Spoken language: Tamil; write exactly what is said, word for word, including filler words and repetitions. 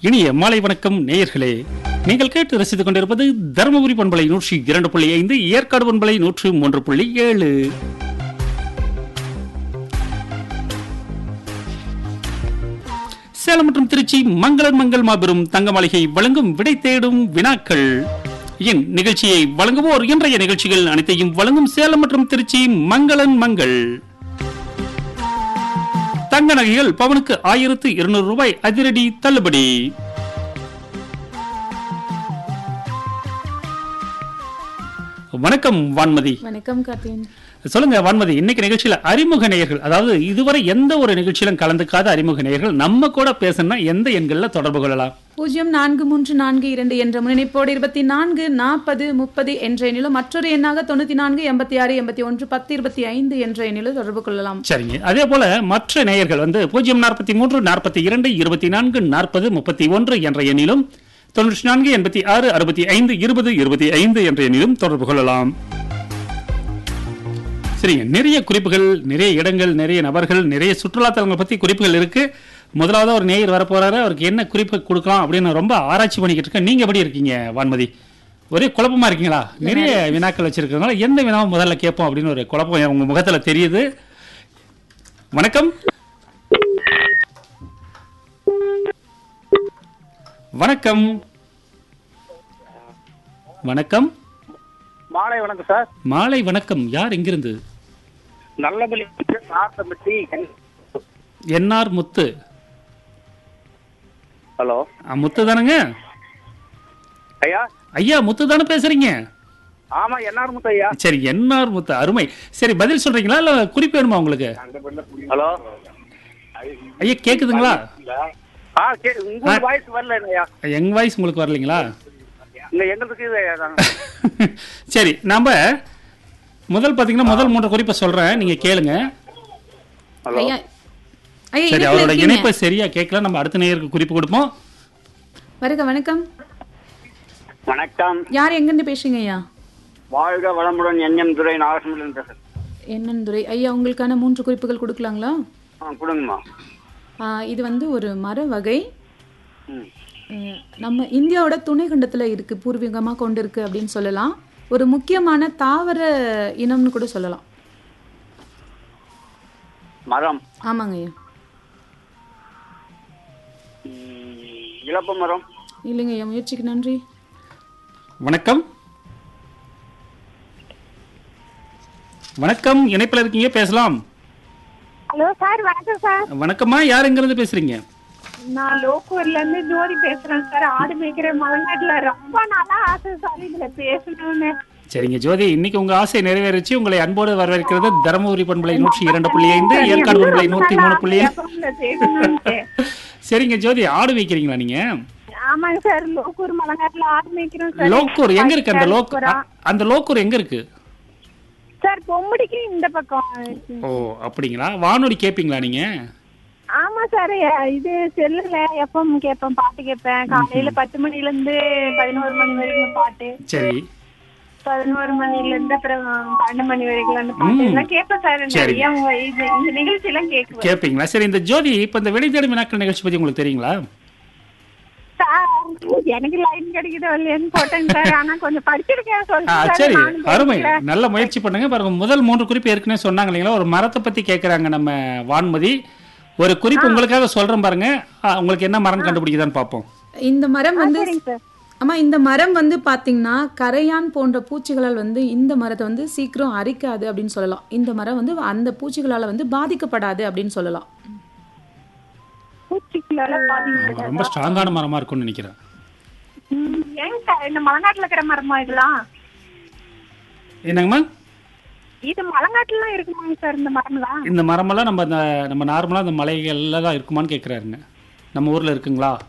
இனிய மாலை வணக்கம் நேயர்களே. நீங்கள் கேட்டு ரசித்துக் கொண்டிருப்பது தருமபுரி பண்பலை நூற்றி இரண்டு புள்ளி ஐந்து, ஏற்காடு பண்பலை நூற்று மூன்று புள்ளி ஏழு. சேலம் மற்றும் திருச்சி மங்களன் மங்கள் மாபெரும் தங்க மாளிகை வழங்கும் விடை தேடும் வினாக்கள் என் நிகழ்ச்சியை வழங்குவோர் இன்றைய நிகழ்ச்சிகள் அனைத்தையும் வழங்கும் சேலம் மற்றும் திருச்சி மங்களன் மங்கள். தங்க நகைகள் பவனுக்கு ஆயிரத்து இருநூறு ரூபாய் அதிரடி தள்ளுபடி. வணக்கம் வான்மதி. வணக்கம் கார்த்தியன். சொல்லுங்க வான்மதி, இன்னைக்கு நிகழ்ச்சியில அறிமுக நேயர்கள், அதாவது இதுவரை எந்த ஒரு நிகழ்ச்சியிலும் கலந்துக்காத அறிமுக நேயர்கள் நம்ம கூட பேசணும்னா எந்த எண்கள்ல தொடர்பு கொள்ளலாம்? பூஜ்ஜியம் நான்கு மூன்று நான்கு இரண்டு என்ற முனைப்போடு இருபத்தி நான்கு நாற்பது முப்பது என்ற எண்ணிலும், மற்றொரு எண்ணாக தொண்ணூத்தி நான்கு எண்பத்தி ஆறு எண்பத்தி ஒன்று பத்து இருபத்தி ஐந்து என்ற எண்ணிலும் தொடர்பு கொள்ளலாம். சரிங்க. அதே போல மற்ற நேயர்கள் வந்து பூஜ்ஜியம் நாற்பத்தி மூன்று நாற்பத்தி இரண்டு இருபத்தி நான்கு நாற்பது முப்பத்தி ஒன்று என்ற எண்ணிலும், தொண்ணூற்றி நான்கு எண்பத்தி ஆறு அறுபத்தி ஐந்து இருபது இருபத்தி ஐந்து என்ற எண்ணிலும் தொடர்பு கொள்ளலாம். சரிங்க. நிறைய குறிப்புகள், நிறைய இடங்கள், நிறைய நபர்கள், நிறைய சுற்றுலாத்தலங்களை பத்தி குறிப்புகள் இருக்கு. முதலாவது ஒரு நேயர் வரப்போறாரு, அவருக்கு என்ன குறிப்பு கொடுக்கலாம் அப்படின்னு ரொம்ப ஆராய்ச்சி பண்ணிக்கிட்டு இருக்கேன். நீங்க எப்படி இருக்கீங்க வான்மதி? ஒரே குழப்பமா இருக்கீங்களா? நிறைய வினாக்கள் வச்சிருக்கிறதுனால எந்த வினாவும் முதல்ல கேட்போம் அப்படின்னு ஒரு குழப்பம் உங்க முகத்துல தெரியுது. வணக்கம். வணக்கம். வணக்கம். மாலை வணக்கம் சார். மாலை வணக்கம். யார் எங்கிருந்து? நல்லபடி நார்த்தம்பட்டி. என்ஆர் முத்து. ஹலோ, முத்து தானுங்க? ஐயா. ஐயா முத்து தானே பேசுறீங்க? ஆமா, என்ஆர் முத்து ஐயா. சரி, என்ஆர் முத்து, அருமை. சரி, பதில் சொல்றீங்களா இல்ல குறிப்பு வேணுமா உங்களுக்கு? ஹலோ ஐயா, கேக்குதுங்களா? ஆ, கே- உங்க வாய்ஸ் வரல ஐயா. எங் வாய்ஸ் உங்களுக்கு வரலைங்களா? இங்க எங்களுக்கு இது ஐயா தாங்க. சரி, நாம முதல் பாத்தீங்கன்னா முதல் மூன்று குறிப்பை சொல்றேன், நீங்க கேளுங்க. ஹலோ. ஐயா ஐயா சரி, இணைப்புல அவரோட இருக்கீங்க. இணைப்பை சரியா கேட்கல, நம்ம அடுத்த நேயருக்கு குறிப்பு கொடுப்போம். வருக வணக்கம். வணக்கம். யார் எங்கிருந்து பேசுறீங்க ஐயா? வாழ்க வளமுடன். என்எம் துரை நாகசமுடன் பேசுறேன். என்னன்னு துரை ஐயா, உங்களுக்கான மூன்று குறிப்புகள் கொடுக்கலாங்களா? ஆ, கொடுங்கம்மா. ஆ, இது வந்து ஒரு மர வகை. ம். அஹ், நம்ம இந்தியாவோட துணை கண்டத்துல இருக்கு, பூர்வீகமா கொண்டு இருக்கு அப்படின்னு சொல்லலாம். ஒரு முக்கியமான தாவர இனம்னு கூட சொல்லலாம். மரம். ஆமாங்க ஐயா. ம், இலப்ப மரம். இல்லைங்க ஐயா, முயற்சிக்கு நன்றி. வணக்கம். வணக்கம், இணைப்புல இருக்கீங்க, பேசலாம். ஹலோ சார், வணக்கம் சார். வணக்கம்மா, யார் எங்கிருந்து பேசுறீங்க? நான் லோக்கூர்ல இருந்து ஜோதி பேசுறேன் சார். ஆடு மேய்க்கிற மலைநாட்டுல ரொம்ப நாளா ஆசை சார் இதுல பேசணும்னு. சரிங்க ஜோதி, இன்னைக்கு உங்க ஆசை நிறைவேறிச்சு. உங்களை அன்போடு வரவேற்கிறது தருமபுரி பண்பலை நூற்றி இரண்டு புள்ளி ஐந்து, ஏற்காடு பண்பலை நூற்றி மூணு புள்ளி எப்பவுமே பேசணும்னுட்டு. சரிங்க ஜோதி, ஆடு வைக்கிறீங்களா நீங்க? ஆமாங்க சார், லோக்கூர் மலைநாட்டுல ஆடு மேய்க்கிறோம் சார். லோக்கூர் எங்க இருக்கு? அந்த லோக்கூர் அந்த லோக்கூர் எங்க இருக்கு சார்? பொம்படிக்கு இந்த பக்கம். ஓ, அப்படிங்களா? வானொலி கேப்பீங்களா நீங்க? ஆமா சார், இது செல்லுல எப்பவும் கேட்பேன், பாட்டு கேட்பேன். காலையில பத்து மணில இருந்து பதினோரு மணி வரைக்கும் பாட்டு, சரி. பதினோரு மணில இருந்து அப்புறம் பன்னெண்டு மணி வரைக்கும் அந்த பாட்டு எல்லாம் கேட்பேன் சார். நிறைய உங்க இது- இந்த நிகழ்ச்சி எல்லாம் கேட்குவேன் கேப்பீங்களா? சரி, இந்த ஜோதி, இப்ப இந்த வெளி தேடும் வினாக்கள் நிகழ்ச்சி பத்தி உங்களுக்கு தெரியுங்களா? சார். எனக்கு லைன் கிடைக்குதோ இல்லையான்னு போட்டேங்க சார். ஆனா கொஞ்சம் படிச்சிருக்கேன் ஆ, சொல்லுங்க சார். சரி, நானும் அருமை, தெரிஞ்சுக்கிறேன். நல்ல முயற்சி பண்ணுங்க. பாருங்க, முதல் மூன்று குறிப்பு ஏற்கனவே சொன்னாங்க இல்லைங்களா? ஒரு மரத்தை பத்தி கேக்குறாங்க நம்ம வான்மதி. ஒரு குறிப்பு உங்களுக்காக சொல்றேன் பாருங்க. ஆ, உங்களுக்கு என்ன மரம் கண்டுபிடிக்குதான்னு பாப்போம். இந்த மரம் வந்து சரிங்க சார். ஆமா, இந்த மரம் வந்து பாத்தீங்கன்னா கரையான் போன்ற பூச்சிகளால் வந்து இந்த மரத்தை வந்து சீக்கிரம் அரிக்காது அப்படின்னு சொல்லலாம். இந்த மரம் வந்து அந்த பூச்சிகளால வந்து பாதிக்கப்படாது அப்படின்னு சொல்லலாம். பூச்சிகளால பாதிக்கப்படாது. ரொம்ப ஸ்ட்ராங்கான மரமா இருக்கும்னு நினைக்கிறேன். ம், ஏங்க சார், இந்த மலைநாட்டுல இருக்கிற மரமா இதெல்லாம்? என்னங்கம்மா? இது மலைநாட்டுல இருக்குமாங்க சார் இந்த மரம்லாம்? இந்த மரமெல்லாம் நம்ம இந்த நம்ம நார்மலா இந்த மலைகள்ல தான் இருக்குமான்னு கேக்குறாருங்க. நம்ம ஊர்ல இருக்குங்களா?